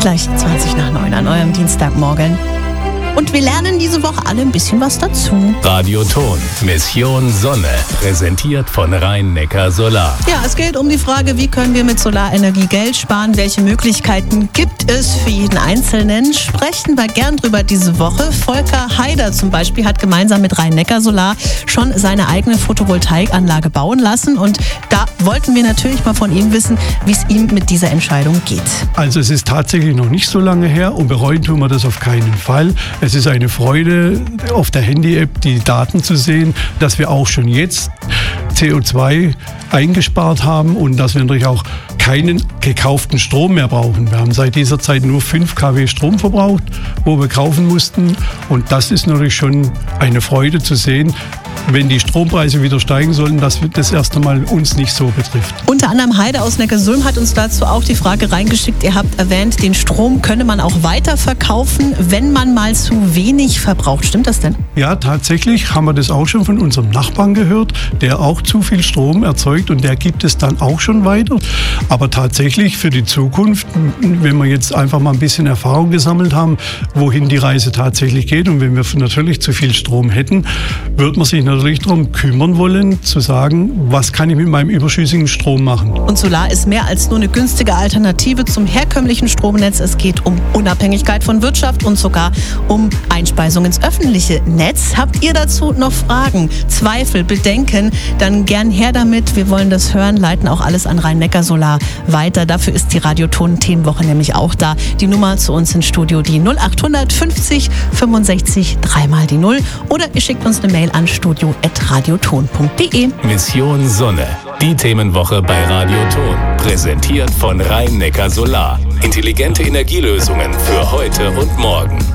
Gleich 8:20 an eurem Dienstagmorgen. Und wir lernen diese Woche alle ein bisschen was dazu. Radioton, Mission Sonne, präsentiert von Rhein-Neckar Solar. Ja, es geht um die Frage, wie können wir mit Solarenergie Geld sparen? Welche Möglichkeiten gibt es für jeden Einzelnen? Sprechen wir gern drüber diese Woche. Volker Haider zum Beispiel hat gemeinsam mit Rhein-Neckar Solar schon seine eigene Photovoltaikanlage bauen lassen. Und da wollten wir natürlich mal von ihm wissen, wie es ihm mit dieser Entscheidung geht. Also es ist tatsächlich noch nicht so lange her und bereuen tun wir das auf keinen Fall. Es ist eine Freude, auf der Handy-App die Daten zu sehen, dass wir auch schon jetzt CO2 eingespart haben und dass wir natürlich auch keinen gekauften Strom mehr brauchen. Wir haben seit dieser Zeit nur 5 kW Strom verbraucht, wo wir kaufen mussten. Und das ist natürlich schon eine Freude zu sehen, wenn die Strompreise wieder steigen sollen, dass das erst einmal uns nicht so betrifft. Unter anderem Heide aus Neckarsulm hat uns dazu auch die Frage reingeschickt. Ihr habt erwähnt, den Strom könne man auch weiterverkaufen, wenn man mal zu wenig verbraucht. Stimmt das denn? Ja, tatsächlich haben wir das auch schon von unserem Nachbarn gehört, der auch zu viel Strom erzeugt und der gibt es dann auch schon weiter. Aber tatsächlich für die Zukunft, wenn wir jetzt einfach mal ein bisschen Erfahrung gesammelt haben, wohin die Reise tatsächlich geht und wenn wir natürlich zu viel Strom hätten, wird man sich natürlich darum kümmern wollen, zu sagen, was kann ich mit meinem überschüssigen Strom machen. Und Solar ist mehr als nur eine günstige Alternative zum herkömmlichen Stromnetz. Es geht um Unabhängigkeit von Wirtschaft und sogar um Einspeisung ins öffentliche Netz. Habt ihr dazu noch Fragen, Zweifel, Bedenken? Dann gern her damit. Wir wollen das hören, leiten auch alles an Rhein-Neckar Solar weiter. Dafür ist die Radioton-Themenwoche nämlich auch da. Die Nummer zu uns ins Studio, die 0800 50 65 3 die 0. Oder ihr schickt uns eine Mail an studio@radioton.de. Mission Sonne, die Themenwoche bei Radioton, präsentiert von Rhein-Neckar Solar. Intelligente Energielösungen für heute und morgen.